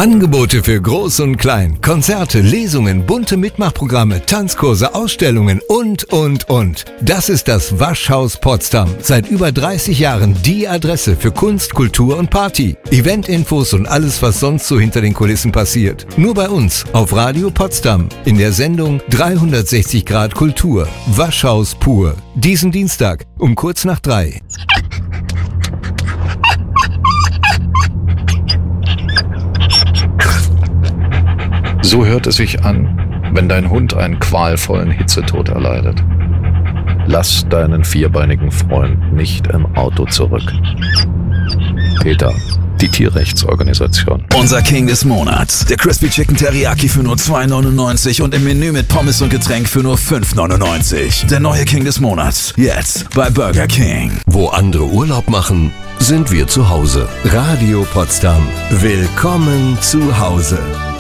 Angebote für Groß und Klein, Konzerte, Lesungen, bunte Mitmachprogramme, Tanzkurse, Ausstellungen und. Das ist das Waschhaus Potsdam. Seit über 30 Jahren die Adresse für Kunst, Kultur und Party. Eventinfos und alles, was sonst so hinter den Kulissen passiert. Nur bei uns auf Radio Potsdam in der Sendung 360 Grad Kultur. Waschhaus pur. Diesen Dienstag um kurz nach 3. So hört es sich an, wenn dein Hund einen qualvollen Hitzetod erleidet. Lass deinen vierbeinigen Freund nicht im Auto zurück. PETA, die Tierrechtsorganisation. Unser King des Monats. Der Crispy Chicken Teriyaki für nur $2,99 und im Menü mit Pommes und Getränk für nur $5,99. Der neue King des Monats. Jetzt bei Burger King. Wo andere Urlaub machen, sind wir zu Hause. Radio Potsdam. Willkommen zu Hause.